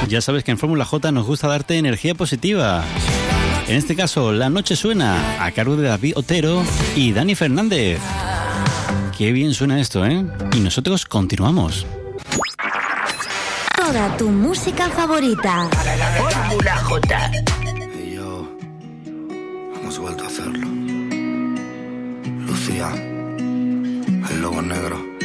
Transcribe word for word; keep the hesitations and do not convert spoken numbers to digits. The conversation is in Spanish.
Ya sabes que en Fórmula J nos gusta darte energía positiva. En este caso, La Noche Suena, a cargo de David Otero y Dani Fernández. Qué bien suena esto, ¿eh? Y nosotros continuamos. Toda tu música favorita. Fórmula J. Y yo, hemos vuelto a hacerlo. Lucía, el lobo negro.